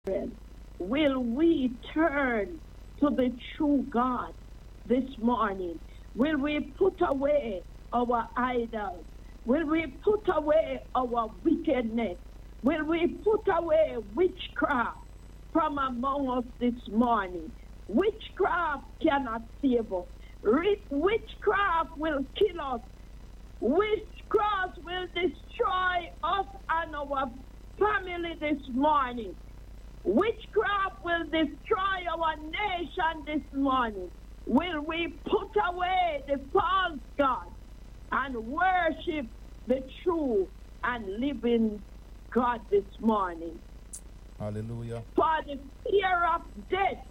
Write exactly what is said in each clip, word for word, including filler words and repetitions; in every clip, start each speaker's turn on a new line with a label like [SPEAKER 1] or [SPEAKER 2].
[SPEAKER 1] Will we turn to the true God this morning? Will we put away our idols? Will we put away our wickedness? Will we put away witchcraft from among us this morning? Witchcraft cannot save us. Witchcraft will kill us. Witchcraft will destroy us and our family this morning. Witchcraft will destroy our nation this morning. Will we put away the false God and worship the true and living God this morning?
[SPEAKER 2] Hallelujah.
[SPEAKER 1] For the fear of death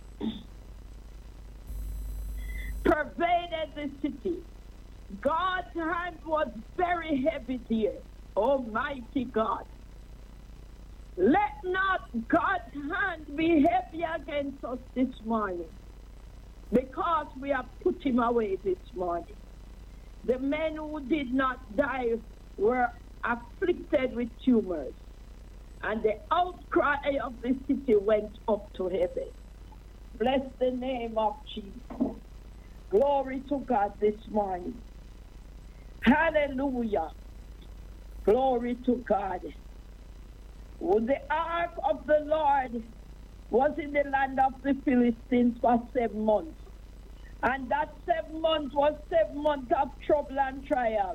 [SPEAKER 1] pervaded the city. God's hand was very heavy there. Almighty God. Let not God's hand be heavy against us this morning, because we have put him away this morning. The men who did not die were afflicted with tumors, and the outcry of the city went up to heaven. Bless the name of Jesus. Glory to God this morning. Hallelujah. Glory to God. Well, the ark of the Lord was in the land of the Philistines for seven months. And that seven months was seven months of trouble and trial.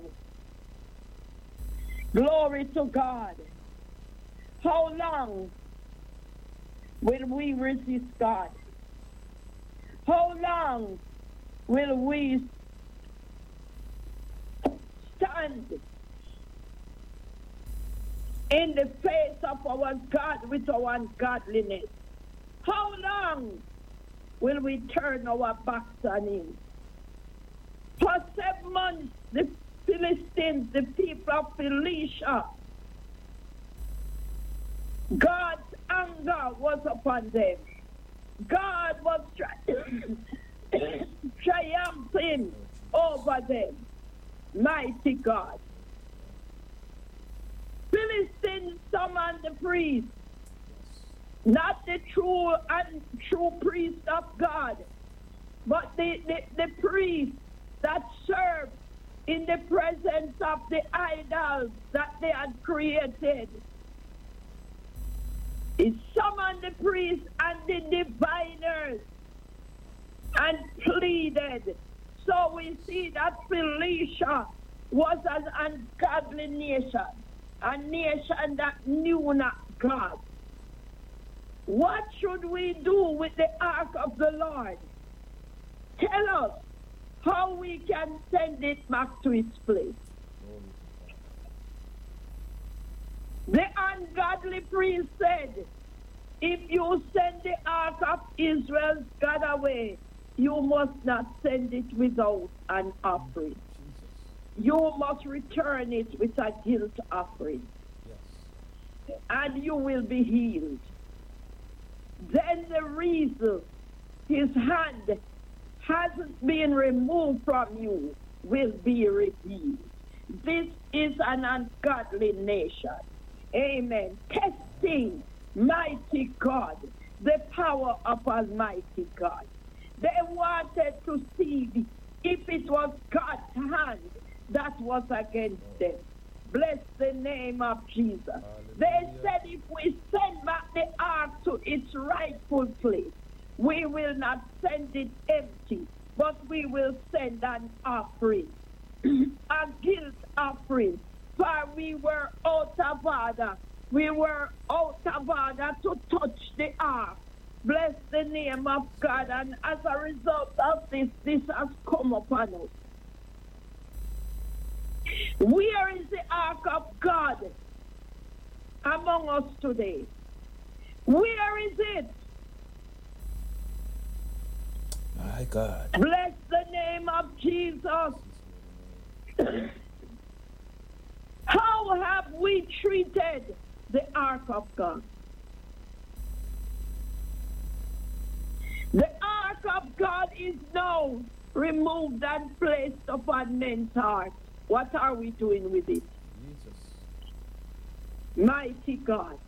[SPEAKER 1] Glory to God. How long will we resist God? How long will we stand in the face of our God with our ungodliness? How long will we turn our backs on him? For seven months, the Philistines, the people of Philistia, God's anger was upon them. God was tri- triumphing over them. Mighty God. Philistines summoned the priest, not the true and true priest of God, but the, the, the priest that served in the presence of the idols that they had created. He summoned the priests and the diviners and pleaded. So we see that Philistia was an ungodly nation, a nation that knew not God. What should we do with the ark of the Lord? Tell us how we can send it back to its place. The ungodly priest said, if you send the ark of Israel's God away, you must not send it without an offering. You must return it with a guilt offering. Yes. And you will be healed. Then the reason his hand hasn't been removed from you will be revealed. This is an ungodly nation. Amen. Testing mighty God, the power of Almighty God. They wanted to see if it was God's hand that was against them. Bless the name of Jesus. Hallelujah. They said if we send back the ark to its rightful place, we will not send it empty, but we will send an offering, a guilt offering. For we were out of order. We were out of order to touch the ark. Bless the name of God. And as a result of this, this has come upon us. Where is the ark of God among us today? Where is it?
[SPEAKER 2] My God.
[SPEAKER 1] Bless the name of Jesus. How have we treated the ark of God? The ark of God is now removed and placed upon men's hearts. What are we doing with it?
[SPEAKER 2] Jesus.
[SPEAKER 1] Mighty God.